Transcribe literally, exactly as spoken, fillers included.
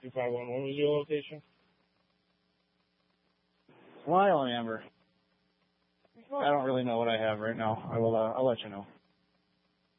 two five one, what was your location? Smile, Amber. I don't really know what I have right now. I will, uh, I'll let you know.